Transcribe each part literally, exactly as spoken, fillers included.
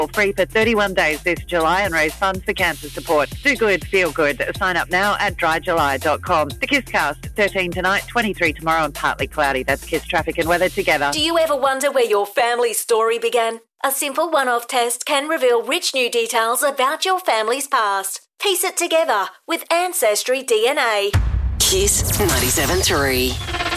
Free for thirty-one days this July and raise funds for cancer support. Do good, feel good. Sign up now at dry july dot com. The Kisscast, thirteen tonight, twenty-three tomorrow and partly cloudy. That's Kiss traffic and weather together. Do you ever wonder where your family's story began? A simple one-off test can reveal rich new details about your family's past. Piece it together with Ancestry D N A. Kiss ninety-seven point three.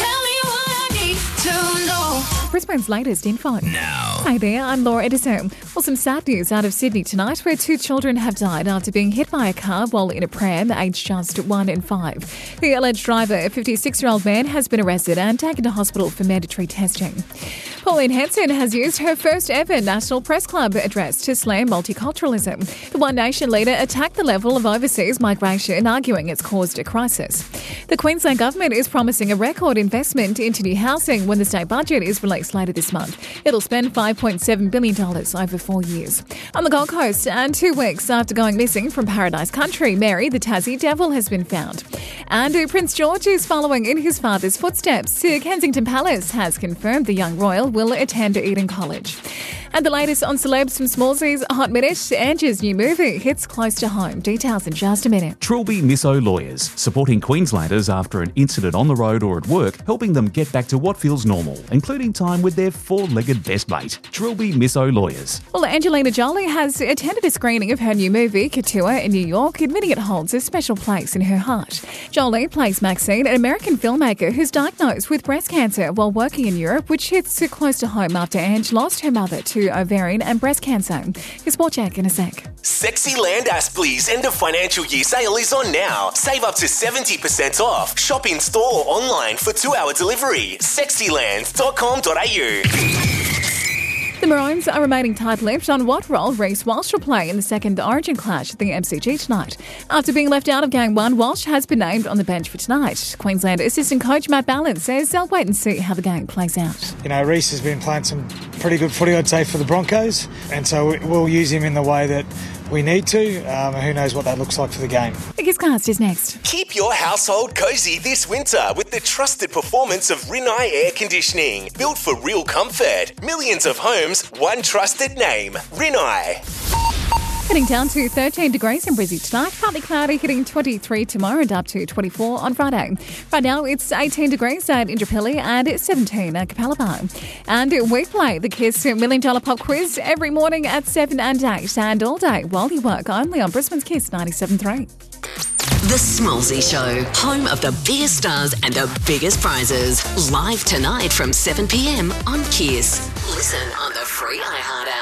Brisbane's latest info. Now. Hi there, I'm Laura Edison. Well, some sad news out of Sydney tonight where two children have died after being hit by a car while in a pram, aged just one and five. The alleged driver, a fifty-six-year-old man, has been arrested and taken to hospital for mandatory testing. Pauline Hanson has used her first ever National Press Club address to slam multiculturalism. The One Nation leader attacked the level of overseas migration, arguing it's caused a crisis. The Queensland government is promising a record investment into new housing when the state budget is released later this month. It'll spend five point seven billion dollars over four years. On the Gold Coast, and two weeks after going missing from Paradise Country, Mary, the Tassie Devil, has been found. And Prince George is following in his father's footsteps. Kensington Palace has confirmed the young royal will attend Eton College. And the latest on celebs from Smallsy's Hot Minute, Angie's new movie hits close to home. Details in just a minute. Trilby Misso Lawyers, supporting Queenslanders after an incident on the road or at work, helping them get back to what feels normal, including time with their four-legged best mate. Trilby Misso Lawyers. Well, Angelina Jolie has attended a screening of her new movie, Couture, in New York, admitting it holds a special place in her heart. Jolie plays Maxine, an American filmmaker who's diagnosed with breast cancer while working in Europe, which hits close to home after Ange lost her mother to ovarian and breast cancer. Your sport check in a sec. Sexy Land Aspley's end of financial year sale is on now. Save up to seventy percent off. Shop in store or online for two-hour delivery. sexy land dot com dot a u. The Maroons are remaining tight-lipped on what role Reece Walsh will play in the second Origin clash at the M C G tonight. After being left out of Game one, Walsh has been named on the bench for tonight. Queensland assistant coach Matt Ballard says they'll wait and see how the game plays out. You know, Reece has been playing some pretty good footy, I'd say, for the Broncos, and so we'll use him in the way that we need to. Um, who knows what that looks like for the game. The Kisscast is next. Keep your household cosy this winter with the trusted performance of Rinnai Air Conditioning. Built for real comfort. Millions of homes, one trusted name. Rinnai. Heading down to thirteen degrees in Brizzy tonight, partly cloudy, hitting twenty-three tomorrow and up to twenty-four on Friday. Right now it's eighteen degrees at Indooroopilly and seventeen at Capalaba. And we play the Kiss Million Dollar Pop Quiz every morning at seven and eight and all day while you work, only on Brisbane's Kiss ninety-seven point three. The Smallsy Show, home of the biggest stars and the biggest prizes. Live tonight from seven p m on Kiss. Listen on the free iHeart app.